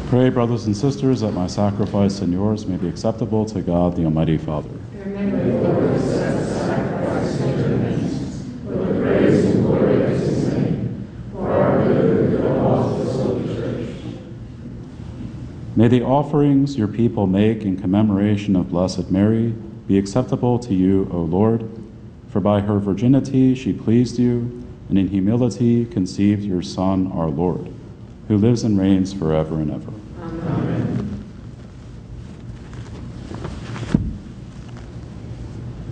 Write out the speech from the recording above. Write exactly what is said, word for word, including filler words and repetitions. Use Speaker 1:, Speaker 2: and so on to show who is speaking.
Speaker 1: Pray, brothers and sisters, that my sacrifice and yours may be acceptable to God, the Almighty Father.
Speaker 2: May the Lord accept the sacrifice and your hands, for the praise and glory of his name, for our good and the health of his holy church.
Speaker 1: May the offerings your people make in commemoration of Blessed Mary be acceptable to you, O Lord, for by her virginity she pleased you, and in humility conceived your Son, our Lord, who lives and reigns forever and ever.